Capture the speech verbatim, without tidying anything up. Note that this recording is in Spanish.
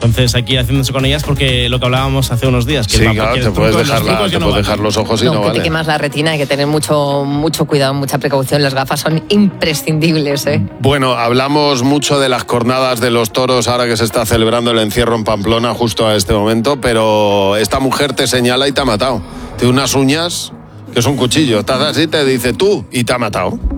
Entonces aquí haciéndose con ellas porque lo que hablábamos hace unos días. Que sí, el claro, que te puedes, los dejar, la, trucos ya te no puedes van. dejar los ojos y No, no, que vale. te quemas la retina, hay que tener mucho, mucho cuidado, mucha precaución. Las gafas son imprescindibles, ¿eh? Bueno, hablamos mucho de las cornadas de los toros ahora que se está celebrando el encierro en Pamplona justo a este momento, pero esta mujer te señala y te ha matado. Tiene unas uñas que es un cuchillo. Estás así, te dice tú y te ha matado.